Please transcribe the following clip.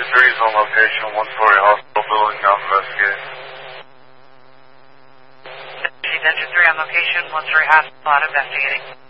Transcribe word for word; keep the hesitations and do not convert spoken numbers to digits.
three is on location, one-story hospital building, now investigating. She's Engine three on location, one-story hospital, out investigating.